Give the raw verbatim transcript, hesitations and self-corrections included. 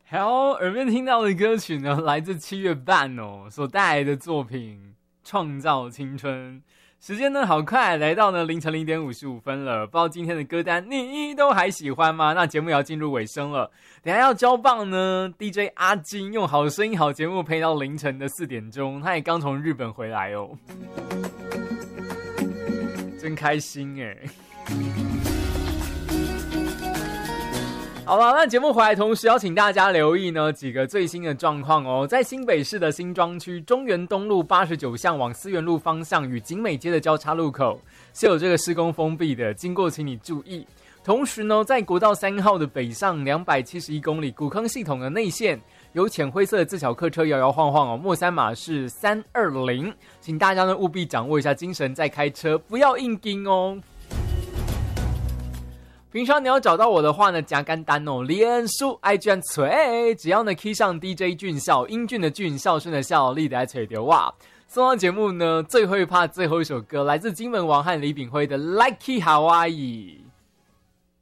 好，耳边听到的歌曲呢，来自七月半哦所带来的作品《创造青春》。时间呢好快，来到呢凌晨零点五十五分了。不知道今天的歌单你都还喜欢吗？那节目也要进入尾声了，等一下要交棒呢 D J 阿金用好声音好节目陪到凌晨的四点钟，他也刚从日本回来哦，真开心耶。好了，那节目回来同时邀请大家留意呢几个最新的状况哦。在新北市的新庄区中原东路八十九巷往思源路方向与景美街的交叉路口是有这个施工封闭的，经过请你注意。同时呢，在国道三号的北上两百七十一公里古坑系统的内线有浅灰色的自小客车摇摇晃晃哦，末三码是三二零，请大家呢务必掌握一下精神再开车，不要硬盯哦。平常你要找到我的话呢，加干单哦，脸书 I G 吹，只要呢 key 上 D J 俊孝，英俊的俊，孝顺的孝，力的来吹丢哇。送到节目呢，最后一趴最后一首歌，来自金门王和李炳辉的 Likey Hawaii。